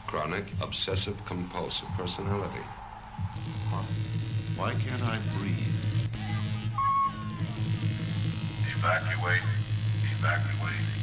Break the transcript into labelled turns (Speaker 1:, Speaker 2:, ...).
Speaker 1: chronic obsessive-compulsive personality.
Speaker 2: Why can't I breathe?
Speaker 3: Evacuate. Evacuate.